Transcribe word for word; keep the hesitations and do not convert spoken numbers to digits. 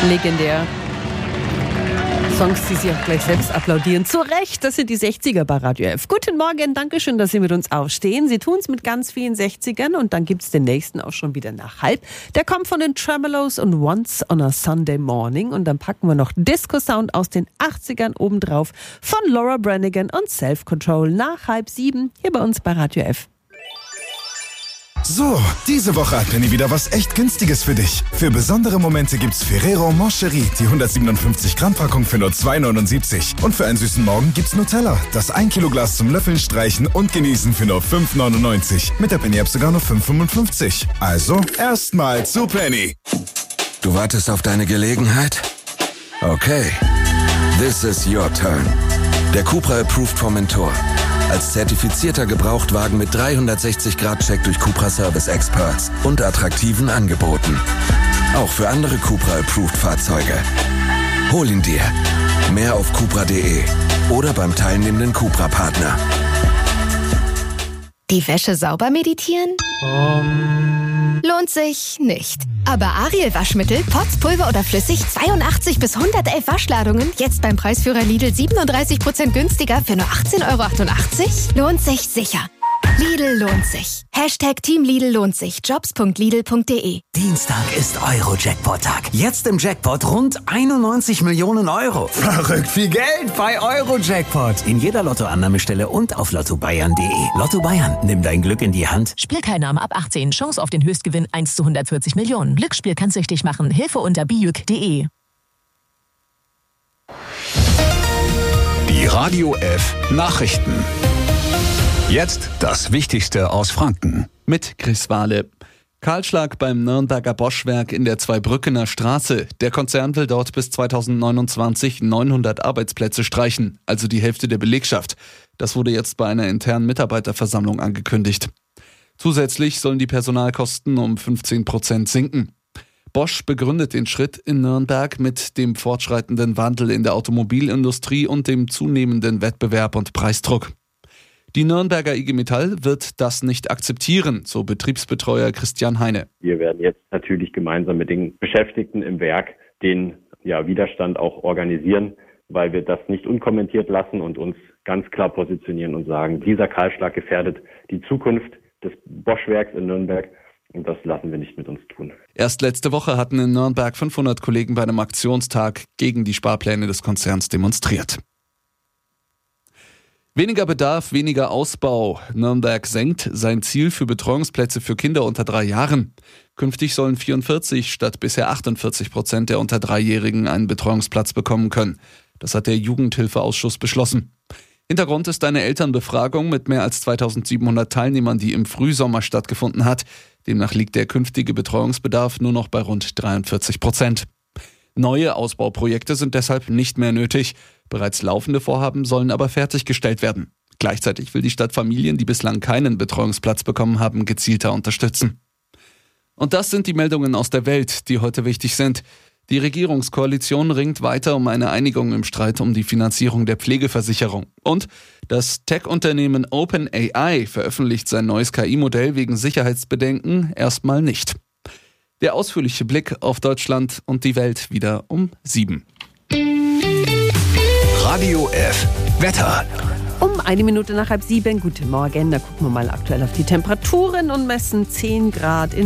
Legendär. Songs, die sie auch gleich selbst applaudieren. Zu Recht, das sind die sechziger bei Radio F. Guten Morgen, danke schön, dass Sie mit uns aufstehen. Sie tun es mit ganz vielen sechzigern und dann gibt es den nächsten auch schon wieder nach halb. Der kommt von den Tremeloes und Once on a Sunday Morning und dann packen wir noch Disco-Sound aus den achtzigern obendrauf von Laura Branigan und Self Control nach halb sieben hier bei uns bei Radio F. So, diese Woche hat Penny wieder was echt Günstiges für dich. Für besondere Momente gibt's Ferrero Moncherie, die hundertsiebenundfünfzig Gramm Packung für nur zwei neunundsiebzig. Und für einen süßen Morgen gibt's Nutella, das ein Kilo Glas zum Löffeln, Streichen und Genießen für nur fünf neunundneunzig. Mit der Penny App sogar nur fünf fünfundfünfzig. Also, erstmal zu Penny. Du wartest auf deine Gelegenheit? Okay. This is your turn. Der Cupra Approved Formentor. Als zertifizierter Gebrauchtwagen mit dreihundertsechzig Grad Check durch Cupra Service Experts und attraktiven Angeboten. Auch für andere Cupra Approved Fahrzeuge. Hol ihn dir. Mehr auf cupra punkt de oder beim teilnehmenden Cupra-Partner. Die Wäsche sauber meditieren? Um. Lohnt sich nicht. Aber Ariel Waschmittel, Pots, Pulver oder flüssig, zweiundachtzig bis hundertelf Waschladungen, jetzt beim Preisführer Lidl siebenunddreißig Prozent günstiger für nur achtzehn Euro achtundachtzig? Lohnt sich sicher. Lidl lohnt sich. Hashtag Team Lidl lohnt sich. jobs punkt lidl punkt de. Dienstag ist Euro-Jackpot-Tag. Jetzt im Jackpot rund einundneunzig Millionen Euro. Verrückt viel Geld bei Euro-Jackpot. In jeder Lottoannahmestelle und auf lotto bayern punkt de. Lotto Bayern, nimm dein Glück in die Hand. Spielteilnahme ab achtzehn. Chance auf den Höchstgewinn eins zu hundertvierzig Millionen. Glücksspiel kann süchtig machen. Hilfe unter bijuk punkt de. Die Radio F Nachrichten. Jetzt das Wichtigste aus Franken. Mit Chris Wahle. Kahlschlag beim Nürnberger Bosch-Werk in der Zweibrückener Straße. Der Konzern will dort bis zweitausendneunundzwanzig neunhundert Arbeitsplätze streichen, also die Hälfte der Belegschaft. Das wurde jetzt bei einer internen Mitarbeiterversammlung angekündigt. Zusätzlich sollen die Personalkosten um fünfzehn Prozent sinken. Bosch begründet den Schritt in Nürnberg mit dem fortschreitenden Wandel in der Automobilindustrie und dem zunehmenden Wettbewerb und Preisdruck. Die Nürnberger I G Metall wird das nicht akzeptieren, so Betriebsbetreuer Christian Heine. Wir werden jetzt natürlich gemeinsam mit den Beschäftigten im Werk den ja, Widerstand auch organisieren, weil wir das nicht unkommentiert lassen und uns ganz klar positionieren und sagen, dieser Kahlschlag gefährdet die Zukunft des Bosch-Werks in Nürnberg. Und das lassen wir nicht mit uns tun. Erst letzte Woche hatten in Nürnberg fünfhundert Kollegen bei einem Aktionstag gegen die Sparpläne des Konzerns demonstriert. Weniger Bedarf, weniger Ausbau. Nürnberg senkt sein Ziel für Betreuungsplätze für Kinder unter drei Jahren. Künftig sollen vierundvierzig statt bisher achtundvierzig Prozent der unter Dreijährigen einen Betreuungsplatz bekommen können. Das hat der Jugendhilfeausschuss beschlossen. Hintergrund ist eine Elternbefragung mit mehr als zweitausendsiebenhundert Teilnehmern, die im Frühsommer stattgefunden hat. Demnach liegt der künftige Betreuungsbedarf nur noch bei rund dreiundvierzig Prozent. Neue Ausbauprojekte sind deshalb nicht mehr nötig. Bereits laufende Vorhaben sollen aber fertiggestellt werden. Gleichzeitig will die Stadt Familien, die bislang keinen Betreuungsplatz bekommen haben, gezielter unterstützen. Und das sind die Meldungen aus der Welt, die heute wichtig sind. Die Regierungskoalition ringt weiter um eine Einigung im Streit um die Finanzierung der Pflegeversicherung. Und das Tech-Unternehmen OpenAI veröffentlicht sein neues K I-Modell wegen Sicherheitsbedenken erstmal nicht. Der ausführliche Blick auf Deutschland und die Welt wieder um sieben. Radio F Wetter. Um eine Minute nach halb sieben, guten Morgen. Da gucken wir mal aktuell auf die Temperaturen und messen zehn Grad in